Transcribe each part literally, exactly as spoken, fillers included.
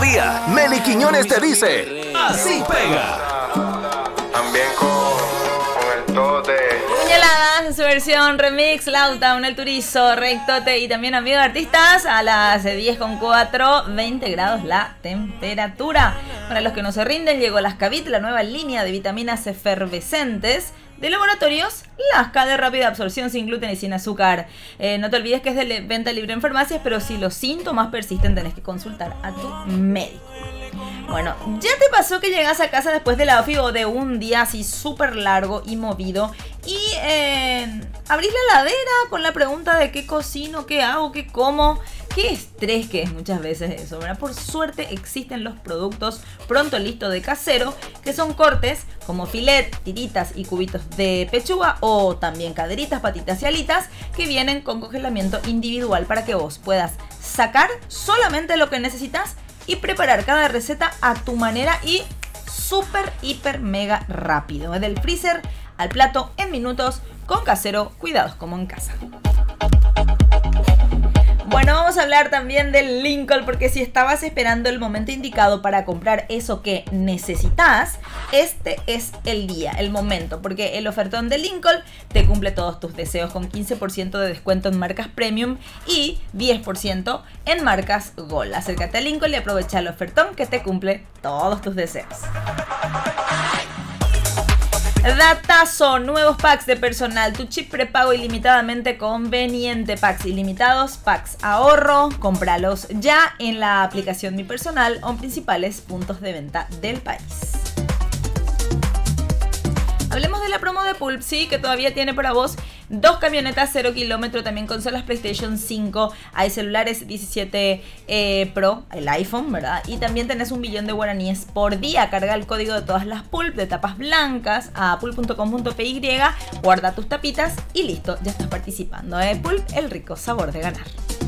día, Meli Quiñones te dice, así pega. También con, con el tote. Puñaladas en su versión remix, Lauta, El Turizo, Rectote y también Amigo de Artistas a las diez con cuatro, veinte grados la temperatura. Para los que no se rinden, llegó Lascavit, la nueva línea de vitaminas efervescentes de laboratorios Lasca, de rápida absorción, sin gluten y sin azúcar. Eh, no te olvides que es de venta libre en farmacias, pero si los síntomas persisten tenés que consultar a tu médico. Bueno, ¿ya te pasó que llegas a casa después de la ofi o de un día así súper largo y movido y eh, abrís la heladera con la pregunta de qué cocino, qué hago, qué como? Qué estrés que es muchas veces eso, ¿verdad? Por suerte existen los productos pronto listos de Casero, que son cortes como filet, tiritas y cubitos de pechuga, o también caderitas, patitas y alitas, que vienen con congelamiento individual para que vos puedas sacar solamente lo que necesitas y preparar cada receta a tu manera y súper, hiper, mega rápido. Del freezer al plato en minutos. Con Casero, cuidados como en casa. Bueno, vamos a hablar también del Lincoln, porque si estabas esperando el momento indicado para comprar eso que necesitas, este es el día, el momento, porque el ofertón de Lincoln te cumple todos tus deseos con quince por ciento de descuento en marcas premium y diez por ciento en marcas Gold. Acércate a Lincoln y aprovecha el ofertón que te cumple todos tus deseos. Datazo, nuevos packs de personal, tu chip prepago ilimitadamente conveniente, packs ilimitados, packs ahorro, cómpralos ya en la aplicación Mi Personal o en principales puntos de venta del país. Hablemos de la promo de Pulp, sí, que todavía tiene para vos dos camionetas cero kilómetro, también consolas PlayStation cinco, hay celulares diecisiete eh, Pro, el iPhone, ¿verdad? Y también tenés un billón de guaraníes por día. Carga el código de todas las Pulp de tapas blancas a pulp punto com punto p y, guarda tus tapitas y listo, ya estás participando. ¿eh? Pulp, el rico sabor de ganar.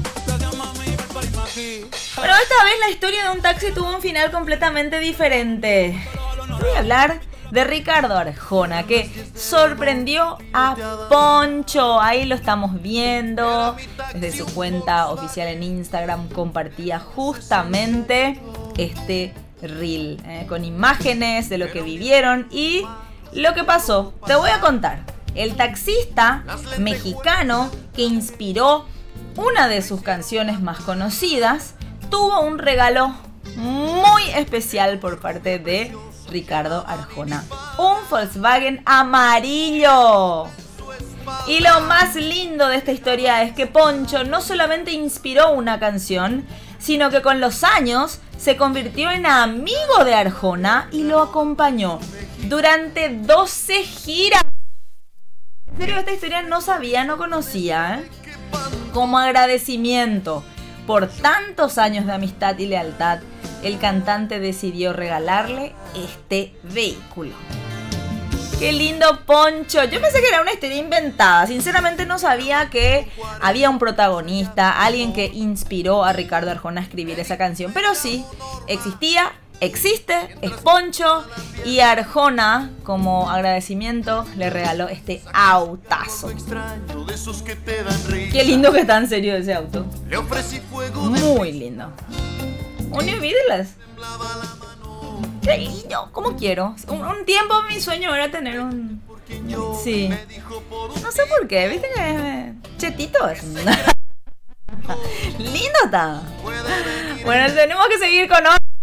Bueno, esta vez la historia de un taxi tuvo un final completamente diferente. Voy a hablar de Ricardo Arjona, que sorprendió a Poncho. Ahí lo estamos viendo. Desde su cuenta oficial en Instagram compartía justamente este reel eh, con imágenes de lo que vivieron y lo que pasó. Te voy a contar. El taxista mexicano que inspiró una de sus canciones más conocidas tuvo un regalo muy especial por parte de Ricardo Arjona, un Volkswagen amarillo. Y lo más lindo de esta historia es que Poncho no solamente inspiró una canción, sino que con los años se convirtió en amigo de Arjona y lo acompañó durante doce giras. En serio, esta historia no sabía, no conocía, ¿eh? Como agradecimiento por tantos años de amistad y lealtad, el cantante decidió regalarle este vehículo. ¡Qué lindo, Poncho! Yo pensé que era una historia inventada. Sinceramente no sabía que había un protagonista, alguien que inspiró a Ricardo Arjona a escribir esa canción. Pero sí, existía, existe, es Poncho. Y Arjona, como agradecimiento, le regaló este autazo. ¡Qué lindo que está en serio ese auto! Muy lindo. Olvídelas. ¡Qué lindo! ¿Cómo quiero? Un, un tiempo mi sueño era tener un... Sí. No sé por qué, ¿viste que chetito es? Lindo está. Bueno, tenemos que seguir con otro.